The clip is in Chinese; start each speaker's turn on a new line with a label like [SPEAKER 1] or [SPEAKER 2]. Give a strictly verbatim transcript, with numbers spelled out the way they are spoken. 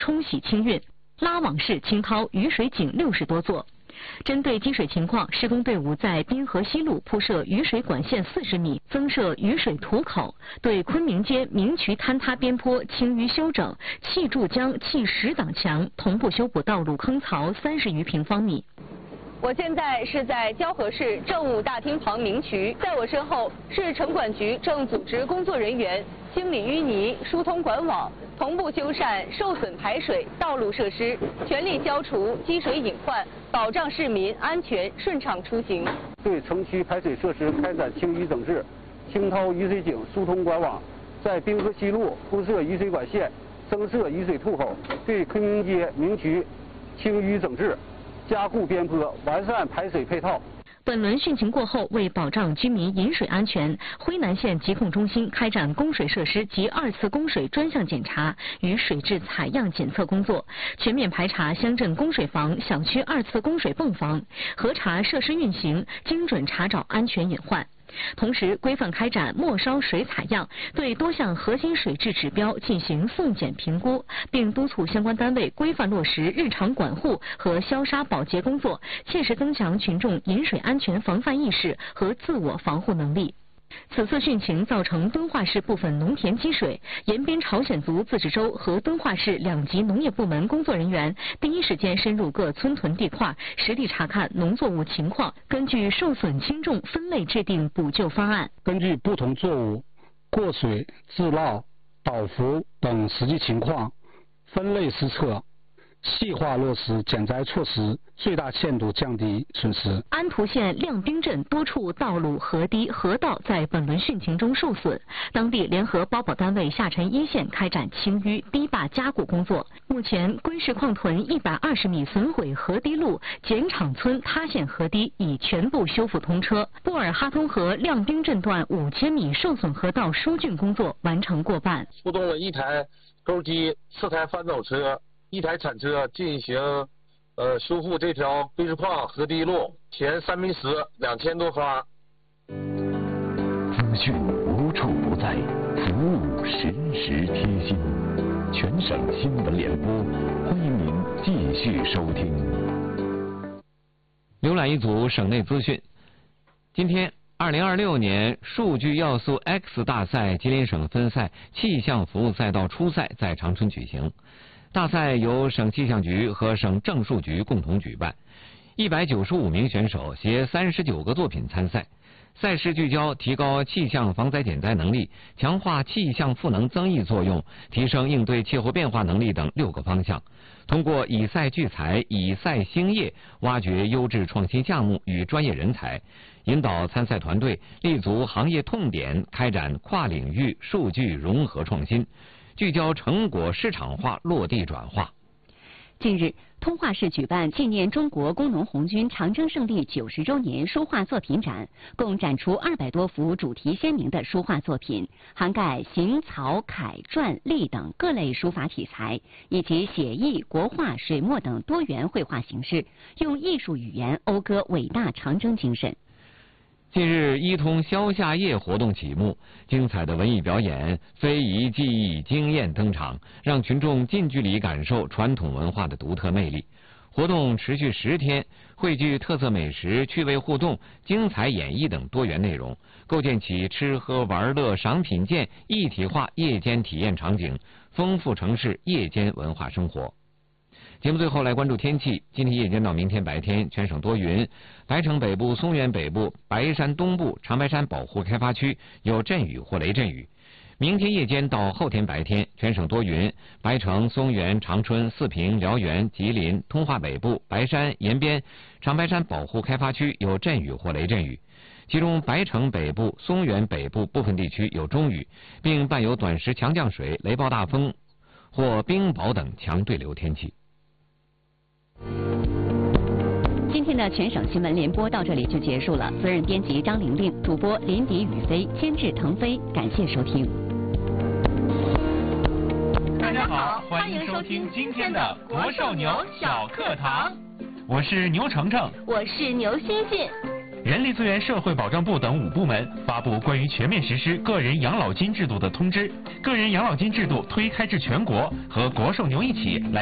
[SPEAKER 1] 冲洗清运，拉网式清掏雨水井六十多座。针对积水情况，施工队伍在滨河西路铺设雨水管线四十米，增设雨水土口，对昆明街明渠坍塌边坡清淤修整，砌筑江、砌石挡墙，同步修补道路坑槽三十余平方米。
[SPEAKER 2] 我现在是在蛟河市政务大厅旁明渠，在我身后是城管局正组织工作人员清理淤泥、疏通管网，同步修缮受损排水道路设施，全力消除积水隐患，保障市民安全顺畅出行。
[SPEAKER 3] 对城区排水设施开展清淤整治，清掏雨水井、疏通管网，在滨河西路铺设雨水管线，增设雨水吐口，对昆明街明渠清淤整治。加固边坡，完善排水配套。
[SPEAKER 1] 本轮汛情过后，为保障居民饮水安全，辉南县疾控中心开展供水设施及二次供水专项检查与水质采样检测工作，全面排查乡镇供水房、小区二次供水泵房，核查设施运行，精准查找安全隐患。同时，规范开展末梢水采样，对多项核心水质指标进行送检评估，并督促相关单位规范落实日常管护和消杀保洁工作，切实增强群众饮水安全防范意识和自我防护能力。此次汛情造成敦化市部分农田积水，延边朝鲜族自治州和敦化市两级农业部门工作人员第一时间深入各村屯地块，实地查看农作物情况，根据受损轻重分类制定补救方案。
[SPEAKER 4] 根据不同作物过水、自涝、倒伏等实际情况，分类施测，细化落实减灾措施，最大限度降低损失。
[SPEAKER 1] 安图县亮滨镇多处道路、河堤、河道在本轮汛情中受损，当地联合包保单位下沉一线开展清淤、堤坝加固工作。目前，归市矿屯一百二十米损毁河堤路简场村塌陷河堤已全部修复通车，布尔哈通河亮滨镇段五千米受损河道疏浚工作完成过半。
[SPEAKER 5] 出动了一台钩机、四台翻斗车、一台铲车进行呃修复这条归市矿河堤路，前三米死两千多发。
[SPEAKER 6] 资讯无处不在，服务实时贴心。全省新闻联播，欢迎您继续收听。
[SPEAKER 7] 浏览一组省内资讯。今天，二零二六年数据要素 X 大赛吉林省分赛气象服务赛道初赛在长春举行。大赛由省气象局和省政数局共同举办，一百九十五名选手携三十九个作品参赛。赛事聚焦提高气象防灾减灾能力、强化气象赋能增益作用、提升应对气候变化能力等六个方向。通过以赛聚才、以赛兴业，挖掘优质创新项目与专业人才，引导参赛团队立足行业痛点，开展跨领域数据融合创新，聚焦成果市场化落地转化。
[SPEAKER 8] 近日，通化市举办纪念中国工农红军长征胜利九十周年书画作品展，共展出二百多幅主题鲜明的书画作品，涵盖行、草、楷、篆、隶等各类书法题材，以及写意、国画、水墨等多元绘画形式，用艺术语言讴歌伟大长征精神。
[SPEAKER 7] 近日，一通消夏夜活动启幕，精彩的文艺表演、非遗技艺惊艳登场，让群众近距离感受传统文化的独特魅力。活动持续十天，汇聚特色美食、趣味互动、精彩演绎等多元内容，构建起吃喝玩乐赏品鉴一体化夜间体验场景，丰富城市夜间文化生活。节目最后来关注天气。今天夜间到明天白天，全省多云，白城北部、松原北部、白山东部、长白山保护开发区有阵雨或雷阵雨。明天夜间到后天白天，全省多云，白城、松原、长春、四平、辽源、吉林、通化北部、白山、延边、长白山保护开发区有阵雨或雷阵雨。其中白城北部、松原北部部分地区有中雨，并伴有短时强降水、雷暴大风或冰雹等强对流天气。
[SPEAKER 8] 今天的全省新闻联播到这里就结束了。责任编辑张玲玲，主播林迪、宇飞，监制腾飞。感谢收听。
[SPEAKER 9] 大家好，欢迎收听今天的国寿牛小课堂。我是牛程程，
[SPEAKER 10] 我是牛欣欣。
[SPEAKER 9] 人力资源社会保障部等五部门发布关于全面实施个人养老金制度的通知，个人养老金制度推开至全国，和国寿牛一起来。